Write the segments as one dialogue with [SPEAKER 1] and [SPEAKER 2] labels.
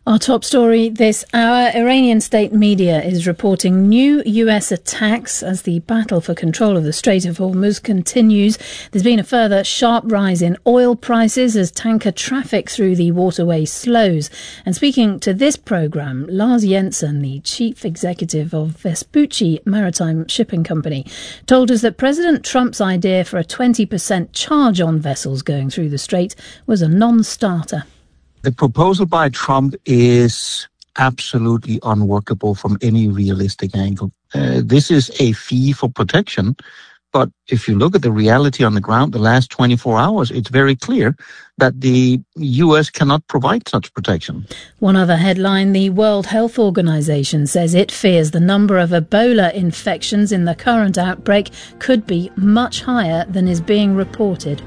[SPEAKER 1] Our top story this hour, Iranian state media is reporting new US attacks as the battle for control of the Strait of Hormuz continues. There's been a further sharp rise in oil prices as tanker traffic through the waterway slows. And speaking to this programme, Lars Jensen, the chief executive of Vespucci Maritime Shipping Company, told us that President Trump's idea for a 20% charge on vessels going through the strait was a non-starter.
[SPEAKER 2] The proposal by Trump is absolutely unworkable from any realistic angle. This is a fee for protection, but if you look at the reality on the ground the last 24 hours, it's very clear that the US cannot provide such protection.
[SPEAKER 1] One other headline, the World Health Organization says it fears the number of Ebola infections in the current outbreak could be much higher than is being reported.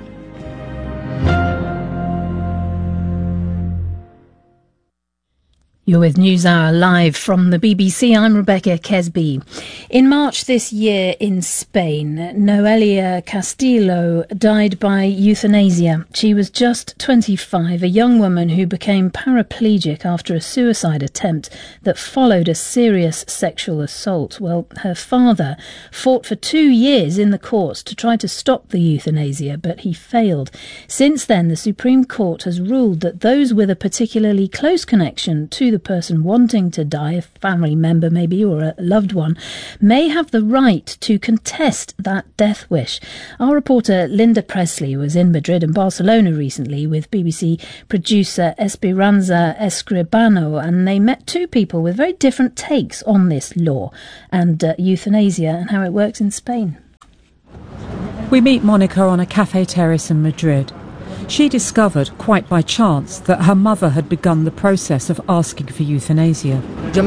[SPEAKER 1] You're with NewsHour live from the BBC. I'm Rebecca Kesby. In March this year in Spain, Noelia Castillo died by euthanasia. She was just 25, a young woman who became paraplegic after a suicide attempt that followed a serious sexual assault. Well, her father fought for 2 years in the courts to try to stop the euthanasia, but he failed. Since then, the Supreme Court has ruled that those with a particularly close connection to the person wanting to die, a family member maybe or a loved one, may have the right to contest that death wish. Our reporter Linda Presley was in Madrid and Barcelona recently with BBC producer Esperanza Escribano, and they met two people with very different takes on this law and euthanasia and how it works in Spain.
[SPEAKER 3] We meet Monica on a cafe terrace in Madrid. She discovered, quite by chance, that her mother had begun the process of asking for euthanasia.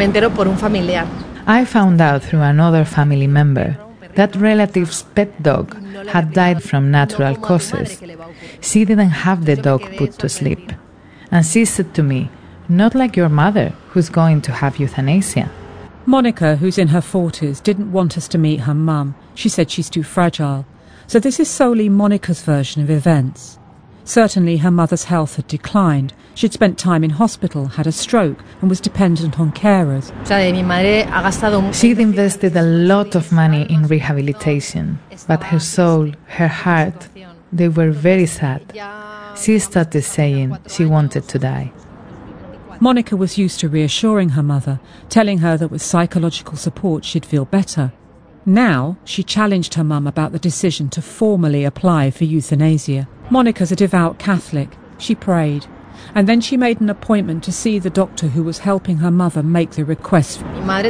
[SPEAKER 4] I found out through another family member that relative's pet dog had died from natural causes. She didn't have the dog put to sleep. And she said to me, "Not like your mother, who's going to have euthanasia."
[SPEAKER 3] Monica, who's in her 40s, didn't want us to meet her mum. She said she's too fragile. So this is solely Monica's version of events. Certainly her mother's health had declined. She'd spent time in hospital, had a stroke, and was dependent on carers.
[SPEAKER 4] She'd invested a lot of money in rehabilitation, but her soul, her heart, they were very sad. She started saying she wanted to die.
[SPEAKER 3] Monica was used to reassuring her mother, telling her that with psychological support she'd feel better. Now, she challenged her mum about the decision to formally apply for euthanasia. Monica's a devout Catholic. She prayed. And then she made an appointment to see the doctor who was helping her mother make the request.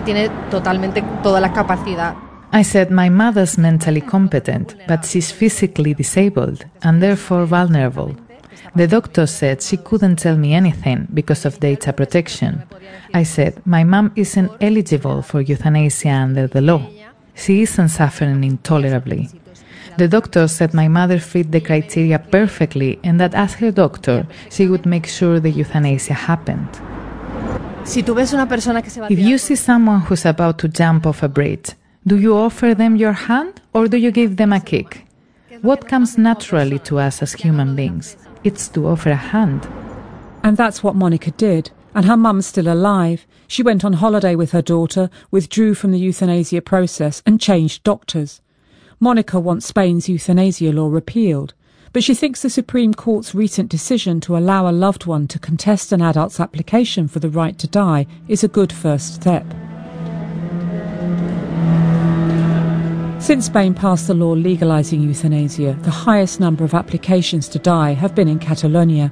[SPEAKER 4] I said, my mother's mentally competent, but she's physically disabled and therefore vulnerable. The doctor said she couldn't tell me anything because of data protection. I said, my mum isn't eligible for euthanasia under the law. She isn't suffering intolerably. The doctor said my mother fit the criteria perfectly and that as her doctor, she would make sure the euthanasia happened. If you see someone who's about to jump off a bridge, do you offer them your hand or do you give them a kick? What comes naturally to us as human beings? It's to offer a hand.
[SPEAKER 3] And that's what Monica did. And her mum's still alive. She went on holiday with her daughter, withdrew from the euthanasia process and changed doctors. Monica wants Spain's euthanasia law repealed, but she thinks the Supreme Court's recent decision to allow a loved one to contest an adult's application for the right to die is a good first step. Since Spain passed the law legalising euthanasia, the highest number of applications to die have been in Catalonia.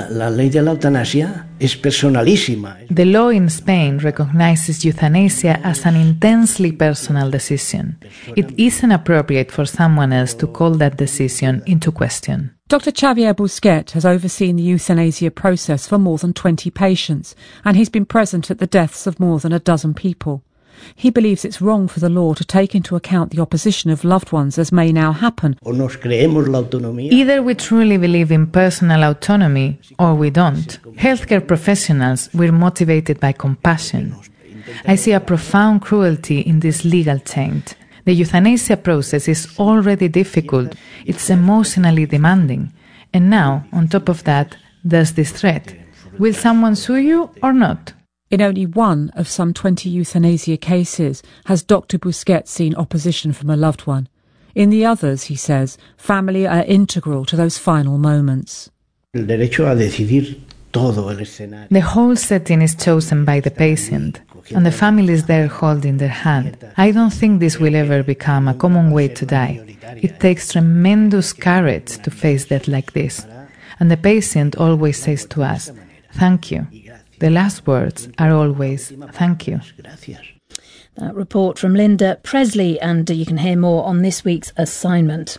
[SPEAKER 4] The law in Spain recognizes euthanasia as an intensely personal decision. It isn't appropriate for someone else to call that decision into question.
[SPEAKER 3] Dr. Xavier Busquet has overseen the euthanasia process for more than 20 patients, and he's been present at the deaths of more than a dozen people. He believes it's wrong for the law to take into account the opposition of loved ones as may now happen.
[SPEAKER 4] Either we truly believe in personal autonomy or we don't. Healthcare professionals, we're motivated by compassion. I see a profound cruelty in this legal change. The euthanasia process is already difficult. It's emotionally demanding. And now, on top of that, there's this threat. Will someone sue you or not?
[SPEAKER 3] In only one of some 20 euthanasia cases has Dr. Busquets seen opposition from a loved one. In the others, he says, family are integral to those final moments.
[SPEAKER 4] The whole setting is chosen by the patient, and the family is there holding their hand. I don't think this will ever become a common way to die. It takes tremendous courage to face death like this. And the patient always says to us, "Thank you." The last words are always, "Thank you."
[SPEAKER 1] That report from Linda Presley, and you can hear more on this week's assignment.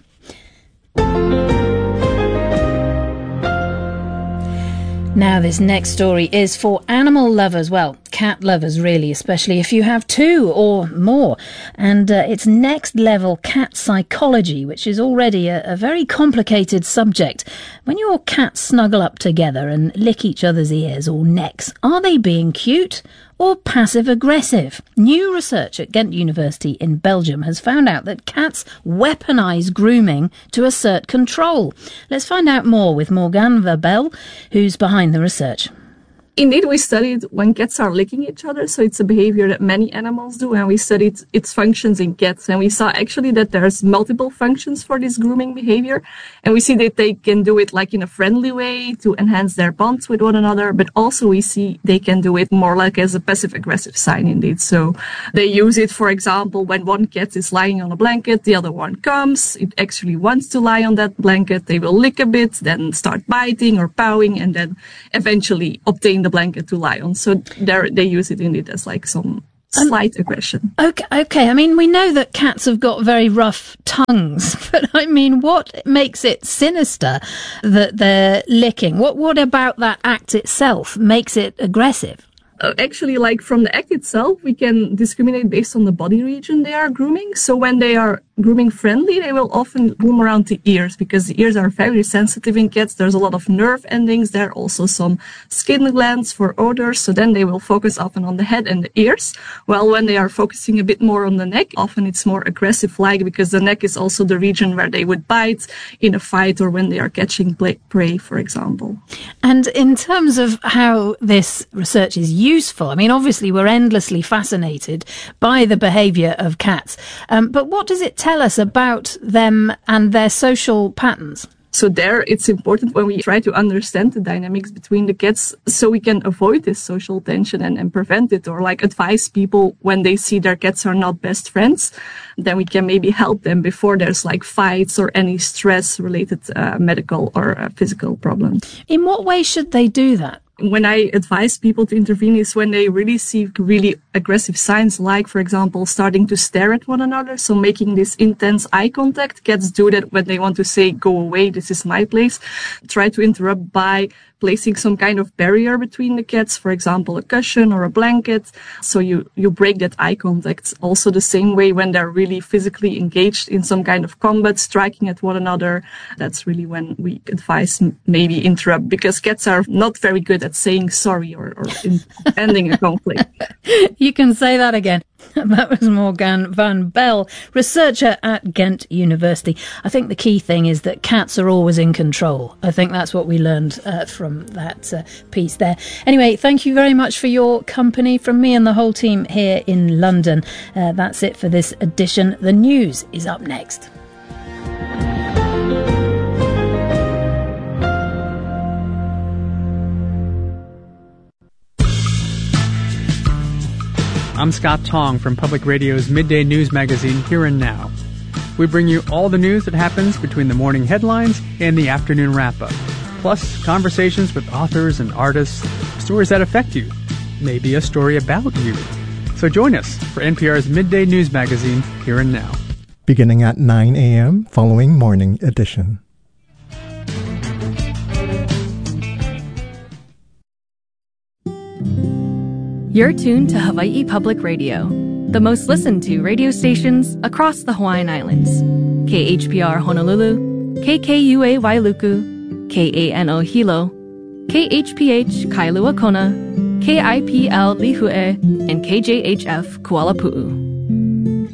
[SPEAKER 1] Now, this next story is for animal lovers, well, cat lovers really, especially if you have two or more. And it's next level cat psychology, which is already a very complicated subject. When your cats snuggle up together and lick each other's ears or necks, are they being cute or passive-aggressive? New research at Ghent University in Belgium has found out that cats weaponise grooming to assert control. Let's find out more with Morgane Verbel, who's behind the research.
[SPEAKER 5] Indeed, we studied when cats are licking each other, so it's a behavior that many animals do, and we studied its functions in cats, and we saw actually that there's multiple functions for this grooming behavior, and we see that they can do it like in a friendly way to enhance their bonds with one another, but also we see they can do it more like as a passive-aggressive sign indeed. So they use it, for example, when one cat is lying on a blanket, the other one comes, it actually wants to lie on that blanket, they will lick a bit, then start biting or pawing, and then eventually obtain the blanket to lie on. So they use it indeed as like some slight aggression.
[SPEAKER 1] Okay. I mean, we know that cats have got very rough tongues, but I mean, what makes it sinister that they're licking? What about that act itself makes it aggressive?
[SPEAKER 5] Actually, like from the act itself, we can discriminate based on the body region they are grooming. So when they are grooming friendly, they will often groom around the ears because the ears are very sensitive in cats. There's a lot of nerve endings. There are also some skin glands for odors. So then they will focus often on the head and the ears. While when they are focusing a bit more on the neck, often it's more aggressive-like because the neck is also the region where they would bite in a fight or when they are catching prey, for example.
[SPEAKER 1] And in terms of how this research is useful, I mean, obviously we're endlessly fascinated by the behaviour of cats, but what does it tell us about them and their social patterns?
[SPEAKER 5] So there, it's important when we try to understand the dynamics between the cats so we can avoid this social tension and prevent it, or like advise people when they see their cats are not best friends, then we can maybe help them before there's like fights or any stress-related medical or physical problems.
[SPEAKER 1] In what way should they do that?
[SPEAKER 5] When I advise people to intervene is when they really see really aggressive signs, like, for example, starting to stare at one another. So making this intense eye contact. Cats do that when they want to say, "Go away, this is my place." Try to interrupt by placing some kind of barrier between the cats, for example, a cushion or a blanket. So you break that eye contact. Also the same way when they're really physically engaged in some kind of combat, striking at one another. That's really when we advise maybe interrupt, because cats are not very good at saying sorry or ending a conflict.
[SPEAKER 1] You can say that again. That was Morgane Van Bel, researcher at Ghent University. I think the key thing is that cats are always in control. I think that's what we learned from that piece there. Anyway, thank you very much for your company from me and the whole team here in London. That's it for this edition. The news is up next.
[SPEAKER 6] I'm Scott Tong from Public Radio's Midday News Magazine, Here and Now. We bring you all the news that happens between the morning headlines and the afternoon wrap-up, plus conversations with authors and artists, stories that affect you, maybe a story about you. So join us for NPR's Midday News Magazine, Here and Now.
[SPEAKER 7] Beginning at 9 a.m. following Morning Edition.
[SPEAKER 8] You're tuned to Hawaii Public Radio, the most listened to radio stations across the Hawaiian Islands. KHPR Honolulu, KKUA Wailuku, KANO Hilo, KHPH Kailua Kona, KIPL Lihue, and KJHF Kuala Pu'u.